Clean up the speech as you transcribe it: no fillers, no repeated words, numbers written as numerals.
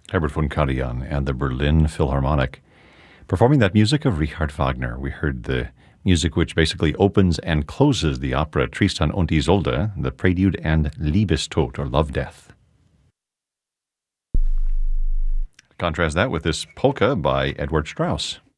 Herbert von Karajan and the Berlin Philharmonic performing that music of Richard Wagner. We heard the music which basically opens and closes the opera Tristan und Isolde, the prelude and Liebestod, or Love Death. Contrast that with this polka by Edward Strauss.